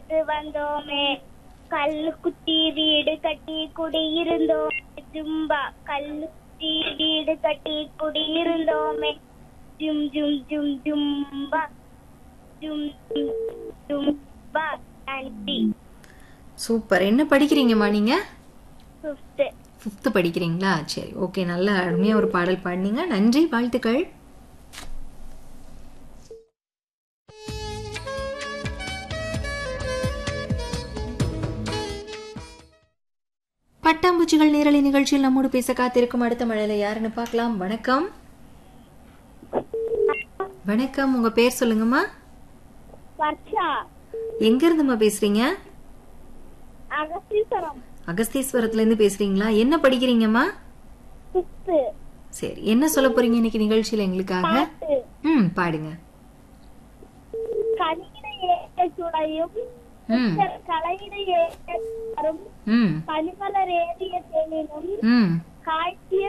பார்த்து வந்தோமே, கல்லு குத்தி வீடு கட்டி குடியிருந்தோமே, ஜும்பா கல்லு குத்தி வீடு கட்டி குடியிருந்தோமே, ஜும் ஜும் ஜும் ஜும்பா ஜும் ஜும் ஜும்பா. நன்றி. சூப்பர். என்ன படிக்கிறீங்கம்மா நீங்க? 5th. 5th படிக்கிறீங்களா? சரி, ஓகே. நல்ல அருமையா ஒரு பாடல் பாடினீங்க. நன்றி, வாழ்த்துக்கள். பட்டாம்பூச்சிகள் நேரலை நிகழ்ச்சியில் நம்மோடு பேச காத்திருக்கும் அடுத்த மழையில யாருன்னு பார்க்கலாம். வணக்கம். வணக்கம், உங்க பேர் சொல்லுங்கம்மா. வர்ஷா. எங்க இருந்துமா பேசுறீங்க? அகஸ்தீஸ்வரம். அகஸ்தீஸ்வரத்துல இருந்து பேசுறீங்களா? என்ன படிக்கிறீங்கம்மா? 5th. சரி, என்ன சொல்ல போறீங்க இன்னைக்கு நிகழ்ச்சியில எங்களுக்காக? பாடுங்க. கனியிட ஏற்ற சுளையும் கலையிட ஏற்றும் பனிமலர் ஏறிய தேனிலும் காய்ச்சிய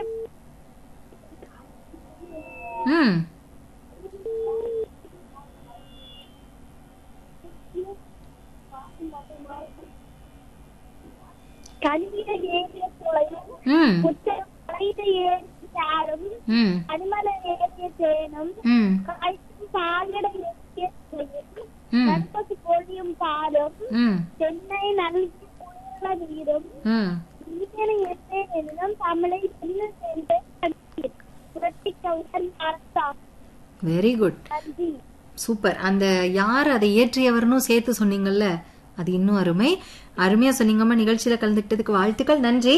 கனியிட ஏறிய சுளையும் கலையிட ஏறிய சாரும் பனிமலர் ஏறிய தேனும் காய்ச்சிய சாகட ஏறிய சுளையும் நற்பசி பொழியும் பாலும் சென்னை நல்ல நீரும் தமிழை வெரி குட், சூப்பர். அந்த யார் அதை இயற்றியவர்னு சேர்த்து சொன்னீங்கல்ல, அது இன்னும் அருமை. அருமையா சொன்னீங்கம்மா. நிகழ்ச்சியில கலந்துக்கிட்டதுக்கு வாழ்த்துக்கள். நன்றி.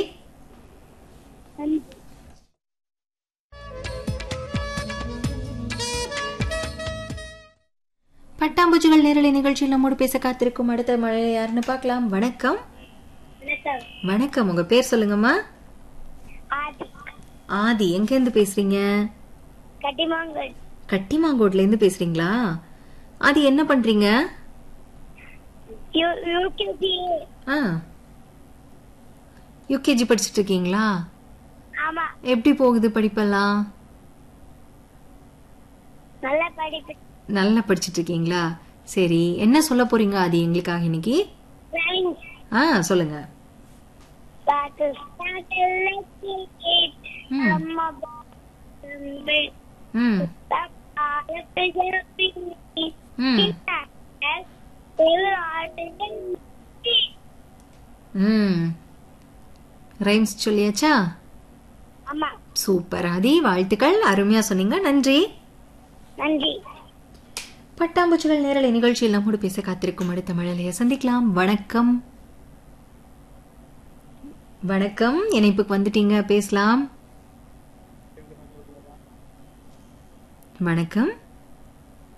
பட்டாம்பூச்சிகள் நேரலை நிகழ்ச்சியில் நம்மோடு பேச காத்திருக்கும் அடுத்த மழையில யாருன்னு பார்க்கலாம். வணக்கம். வணக்கம், உங்க பேர் சொல்லுங்கம்மா. ஆதி. எங்க இருந்து பேசுறீங்க? கட்டிமாங்கோட்ல இருந்து பேசுறீங்களா? ஆதி, என்ன பண்றீங்க? யூகேஜி படிச்சிட்டு இருக்கீங்களா? எப்படி போகுது படிப்பெல்லாம்? நல்லா படிச்சிட்டு இருக்கீங்களா? சரி, என்ன சொல்ல போறீங்க ஆதி எங்களுக்காக இன்னைக்கு? சொல்லுங்க. ரைம்ஸ் சொல்லியாச்சா? சூப்பர் ஆதி, வாழ்த்துக்கள். அருமையா சொன்னீங்க. நன்றி. நன்றி. பட்டாம்பூச்சிகள் நேரலை நிகழ்ச்சியில் நம்மோடு பேச காத்திருக்கும் அடுத்த மழையில சந்திக்கலாம். வணக்கம். வணக்கம், இணைப்புக்கு வந்துட்டீங்க, பேசலாம். வணக்கம்.